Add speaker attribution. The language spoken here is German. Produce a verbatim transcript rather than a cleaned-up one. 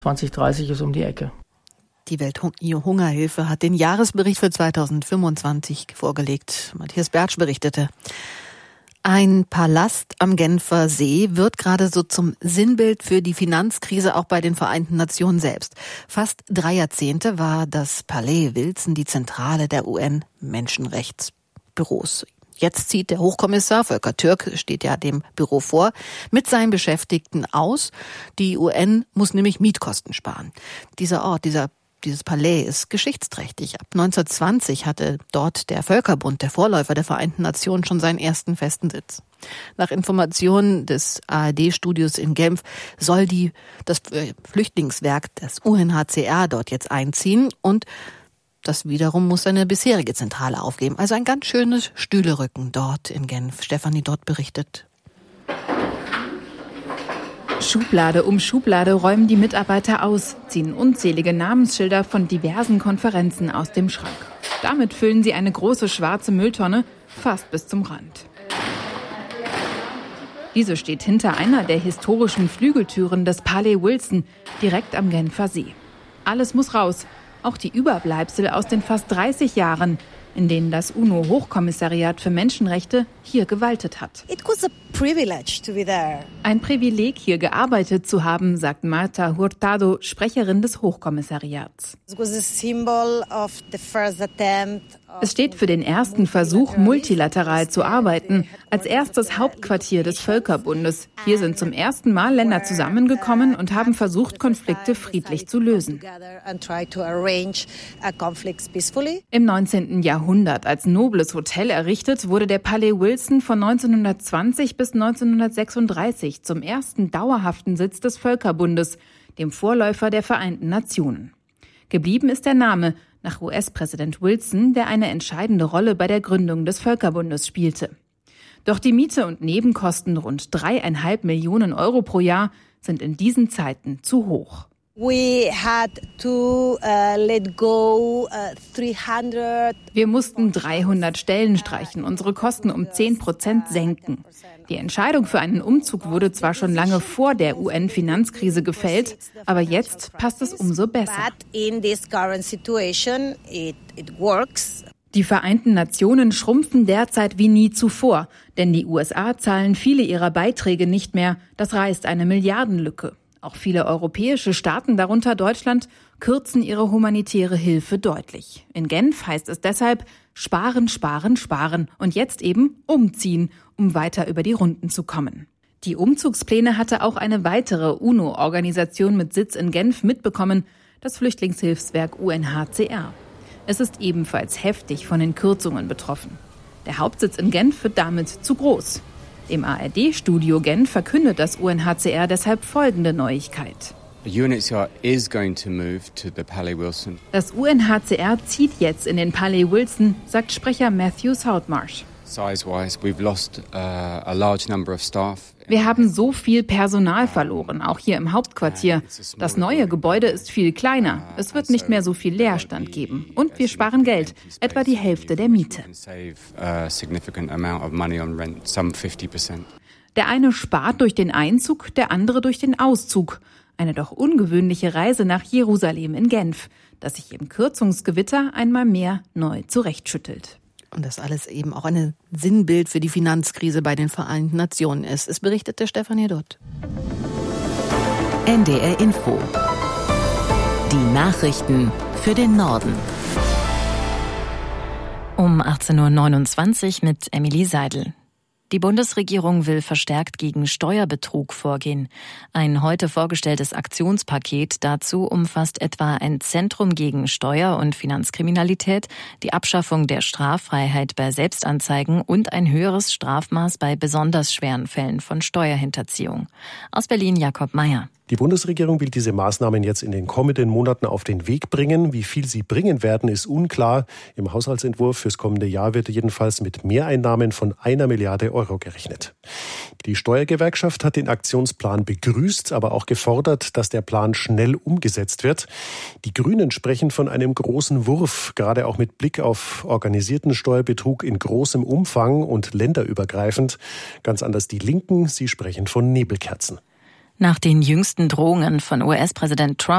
Speaker 1: zwanzig dreißig ist um die Ecke.
Speaker 2: Die Welthungerhilfe hat den Jahresbericht für zweitausendfünfundzwanzig vorgelegt. Matthias Bertsch berichtete. Ein Palast am Genfer See wird gerade so zum Sinnbild für die Finanzkrise auch bei den Vereinten Nationen selbst. Fast drei Jahrzehnte war das Palais Wilson die Zentrale der U N-Menschenrechtsbüros. Jetzt zieht der Hochkommissar, Volker Türk steht ja dem Büro vor, mit seinen Beschäftigten aus. Die U N muss nämlich Mietkosten sparen. Dieser Ort, dieser Dieses Palais ist geschichtsträchtig. Ab neunzehnhundertzwanzig hatte dort der Völkerbund, der Vorläufer der Vereinten Nationen, schon seinen ersten festen Sitz. Nach Informationen des A R D-Studios in Genf soll die, das Flüchtlingswerk des U N H C R dort jetzt einziehen und das wiederum muss seine bisherige Zentrale aufgeben. Also ein ganz schönes Stühlerücken dort in Genf. Stefanie Dott berichtet.
Speaker 3: Schublade um Schublade räumen die Mitarbeiter aus, ziehen unzählige Namensschilder von diversen Konferenzen aus dem Schrank. Damit füllen sie eine große schwarze Mülltonne fast bis zum Rand. Diese steht hinter einer der historischen Flügeltüren des Palais Wilson, direkt am Genfer See. Alles muss raus, auch die Überbleibsel aus den fast dreißig Jahren, in denen das UNO-Hochkommissariat für Menschenrechte hier gewaltet hat.
Speaker 4: It was a privilege to be there.
Speaker 3: Ein Privileg, hier gearbeitet zu haben, sagt Marta Hurtado, Sprecherin des Hochkommissariats.
Speaker 4: It was a symbol of the first attempt.
Speaker 3: Es steht für den ersten Versuch, multilateral zu arbeiten, als erstes Hauptquartier des Völkerbundes. Hier sind zum ersten Mal Länder zusammengekommen und haben versucht, Konflikte friedlich zu lösen. Im neunzehnten Jahrhundert als nobles Hotel errichtet, wurde der Palais Wilson von neunzehnhundertzwanzig bis neunzehnhundertsechsunddreißig zum ersten dauerhaften Sitz des Völkerbundes, dem Vorläufer der Vereinten Nationen. Geblieben ist der Name nach U S-Präsident Wilson, der eine entscheidende Rolle bei der Gründung des Völkerbundes spielte. Doch die Miete und Nebenkosten, rund dreieinhalb Millionen Euro pro Jahr, sind in diesen Zeiten zu hoch.
Speaker 4: We had to uh, let go uh, dreihundert.
Speaker 3: Wir mussten dreihundert Stellen streichen, unsere Kosten um zehn Prozent senken. Die Entscheidung für einen Umzug wurde zwar schon lange vor der U N-Finanzkrise gefällt, aber jetzt passt es umso besser.
Speaker 4: In this current situation, it, it works.
Speaker 3: Die Vereinten Nationen schrumpfen derzeit wie nie zuvor, denn die U S A zahlen viele ihrer Beiträge nicht mehr. Das reißt eine Milliardenlücke. Auch viele europäische Staaten, darunter Deutschland, kürzen ihre humanitäre Hilfe deutlich. In Genf heißt es deshalb sparen, sparen, sparen und jetzt eben umziehen, um weiter über die Runden zu kommen. Die Umzugspläne hatte auch eine weitere UNO-Organisation mit Sitz in Genf mitbekommen, das Flüchtlingshilfswerk U N H C R. Es ist ebenfalls heftig von den Kürzungen betroffen. Der Hauptsitz in Genf wird damit zu groß. Im A R D-Studio Genf verkündet das U N H C R deshalb folgende Neuigkeit. Das U N H C R zieht jetzt in den Palais Wilson, sagt Sprecher Matthew Saltmarsh. Wir haben so viel Personal verloren, auch hier im Hauptquartier. Das neue Gebäude ist viel kleiner. Es wird nicht mehr so viel Leerstand geben. Und wir sparen Geld, etwa die Hälfte der Miete. Der eine spart durch den Einzug, der andere durch den Auszug. Eine doch ungewöhnliche Reise nach Jerusalem in Genf, das sich im Kürzungsgewitter einmal mehr neu zurechtschüttelt.
Speaker 2: Und das alles eben auch ein Sinnbild für die Finanzkrise bei den Vereinten Nationen ist. Es berichtete Stefanie Dott.
Speaker 5: N D R Info. Die Nachrichten für den Norden. Um achtzehn Uhr neunundzwanzig mit Emily Seidel. Die Bundesregierung will verstärkt gegen Steuerbetrug vorgehen. Ein heute vorgestelltes Aktionspaket dazu umfasst etwa ein Zentrum gegen Steuer- und Finanzkriminalität, die Abschaffung der Straffreiheit bei Selbstanzeigen und ein höheres Strafmaß bei besonders schweren Fällen von Steuerhinterziehung. Aus Berlin Jakob Mayer.
Speaker 6: Die Bundesregierung will diese Maßnahmen jetzt in den kommenden Monaten auf den Weg bringen. Wie viel sie bringen werden, ist unklar. Im Haushaltsentwurf fürs kommende Jahr wird jedenfalls mit Mehreinnahmen von einer Milliarde Euro gerechnet. Die Steuergewerkschaft hat den Aktionsplan begrüßt, aber auch gefordert, dass der Plan schnell umgesetzt wird. Die Grünen sprechen von einem großen Wurf, gerade auch mit Blick auf organisierten Steuerbetrug in großem Umfang und länderübergreifend. Ganz anders die Linken, sie sprechen von Nebelkerzen.
Speaker 5: Nach den jüngsten Drohungen von U S-Präsident Trump